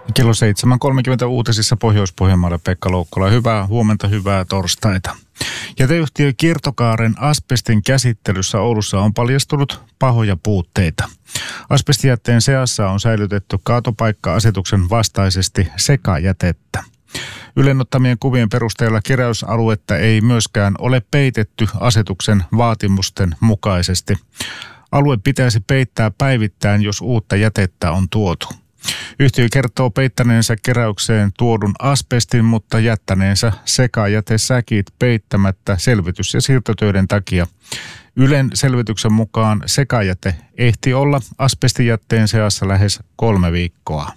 Kello 7.30 uutisissa Pohjois-Pohjanmaalla Pekka Loukkola. Hyvää huomenta, hyvää torstaita. Jäteyhtiö Kiertokaaren asbestin käsittelyssä Oulussa on paljastunut pahoja puutteita. Asbestijätteen seassa on säilytetty kaatopaikka-asetuksen vastaisesti sekajätettä. Ylen ottamien kuvien perusteella keräysaluetta ei myöskään ole peitetty asetuksen vaatimusten mukaisesti. Alue pitäisi peittää päivittäin, jos uutta jätettä on tuotu. Yhtiö kertoo peittäneensä keräykseen tuodun asbestin, mutta jättäneensä sekajätesäkit peittämättä selvitys- ja siirtotöiden takia. Ylen selvityksen mukaan sekajäte ehti olla asbestijätteen seassa lähes 3 viikkoa.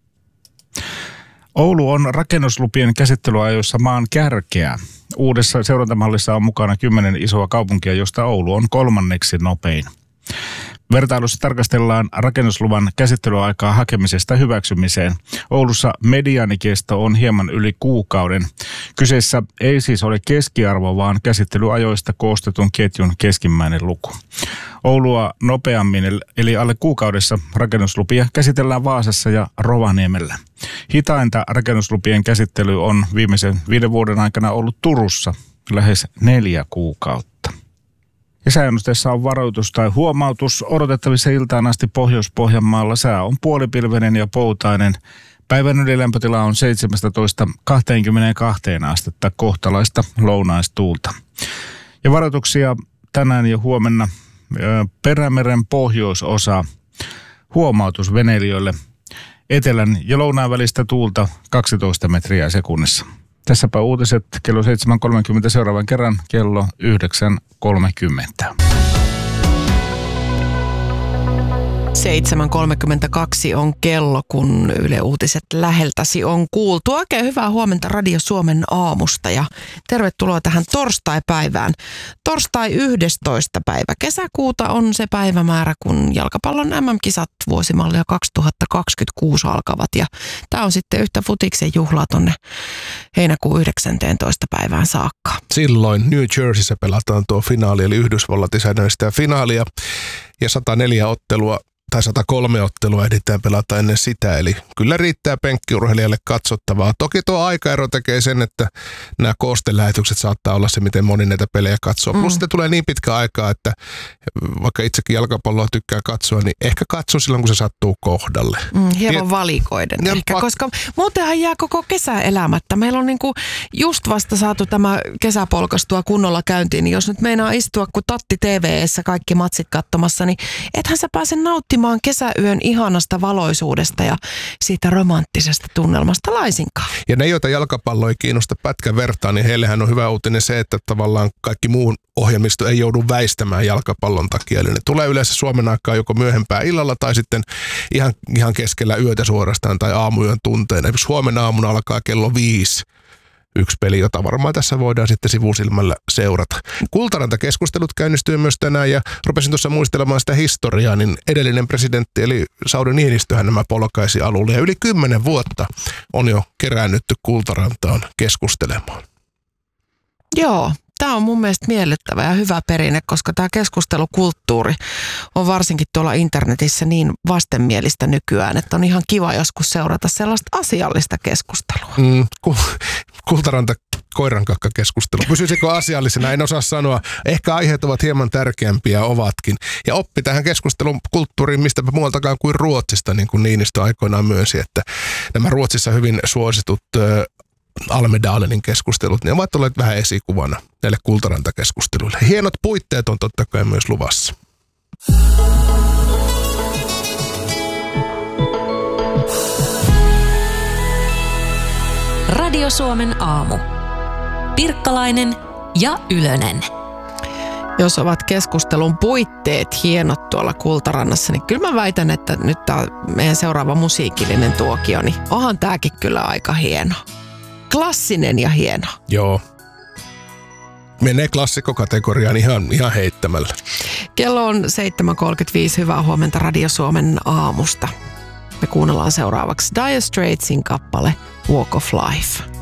Oulu on rakennuslupien käsittelyajoissa maan kärkeä. Uudessa seurantamallissa on mukana 10 isoa kaupunkia, josta Oulu on 3. nopein. Vertailussa tarkastellaan rakennusluvan käsittelyaikaa hakemisesta hyväksymiseen. Oulussa mediaanikesto on hieman yli kuukauden. Kyseessä ei siis ole keskiarvo, vaan käsittelyajoista koostetun ketjun keskimmäinen luku. Oulua nopeammin, eli alle kuukaudessa rakennuslupia käsitellään Vaasassa ja Rovaniemellä. Hitainta rakennuslupien käsittely on viimeisen 5 vuoden aikana ollut Turussa lähes 4 kuukautta. Ja sääennusteessa on varoitus tai huomautus odotettavissa iltaan asti Pohjois-Pohjanmaalla. Sää on puolipilvenen ja poutainen. Päivän ylilämpötila on 17-22 astetta, kohtalaista lounaistuulta. Ja varoituksia tänään ja huomenna Perämeren pohjoisosa. Huomautus veneilijöille. Etelän ja lounaan välistä tuulta 12 metriä sekunnissa. Tässäpä uutiset kello 7.30, seuraavan kerran kello 9.30. 7.32 on kello, kun Yle Uutiset läheltäsi on kuultu. Oikein hyvää huomenta Radio Suomen aamusta ja tervetuloa tähän torstaipäivään. Torstai 11. päivä kesäkuuta on se päivämäärä, kun jalkapallon MM-kisat vuosimallia 2026 alkavat. Ja tämä on sitten yhtä futiksen juhlaa tonne heinäkuun 19. päivään saakka. Silloin New Jerseyssä pelataan tuo finaali, eli Yhdysvallat isännöllistää finaalia ja 104 ottelua. Tai 103 ottelua ehditään pelata ennen sitä, eli kyllä riittää penkkiurheilijalle katsottavaa. Toki tuo aikaero tekee sen, että nämä koostelähetykset saattaa olla se, miten moni näitä pelejä katsoo. Plus sitten tulee niin pitkä aikaa, että vaikka itsekin jalkapalloa tykkää katsoa, niin ehkä katso silloin, kun se sattuu kohdalle. Hieman valikoiden ehkä, koska muutenhan jää koko kesä elämättä. Meillä on niinku just vasta saatu tämä kesä polkastua kunnolla käyntiin, niin jos nyt meinaa istua kun tatti TV:ssä kaikki matsit katsomassa, niin ethän sä pääse nauttimaan kesäyön ihanasta valoisuudesta ja siitä romanttisesta tunnelmasta laisinkaan. Ja ne, joita jalkapallo ei kiinnosta pätkän vertaan, niin heillehän on hyvä uutinen se, että tavallaan kaikki muun ohjelmisto ei joudu väistämään jalkapallon takia. Eli ne tulee yleensä Suomen aikaa joko myöhempään illalla tai sitten ihan keskellä yötä suorastaan tai aamuyön tunteina. Suomen aamuna alkaa kello 5. Yksi peli, jota varmaan tässä voidaan sitten sivusilmällä seurata. Kultaranta-keskustelut käynnistyy myös tänään ja rupesin tuossa muistelemaan sitä historiaa, niin edellinen presidentti eli Sauli Niinistöhän nämä polkaisi alulle ja yli 10 vuotta on jo keräännytty Kultarantaan keskustelemaan. Joo. Tämä on mun mielestä miellyttävä ja hyvä perinne, koska tämä keskustelukulttuuri on varsinkin tuolla internetissä niin vastenmielistä nykyään, että on ihan kiva joskus seurata sellaista asiallista keskustelua. Kultaranta koirankakka-keskustelu. Pysyisikö asiallisena? En osaa sanoa. Ehkä aiheet ovat hieman tärkeämpiä, ovatkin. Ja oppi tähän keskustelun kulttuuriin mistäpä muualtakaan kuin Ruotsista, niin kuin Niinistö aikoinaan myönsi, että nämä Ruotsissa hyvin suositut Almedalenin keskustelut, ne ovat olleet vähän esikuvana näille Kultaranta-keskusteluille. Hienot puitteet on totta kai myös luvassa. Radio Suomen aamu. Pirkkalainen ja Ylönen. Jos ovat keskustelun puitteet hienot tuolla Kultarannassa, niin kyllä mä väitän, että nyt tämä meidän seuraava musiikillinen tuokio, niin onhan tämäkin kyllä aika hieno. Klassinen ja hieno. Joo. Menee klassikkokategoriaan ihan heittämällä. Kello on 7.35. Hyvää huomenta Radio Suomen aamusta. Me kuunnellaan seuraavaksi Dire Straitsin kappale Walk of Life.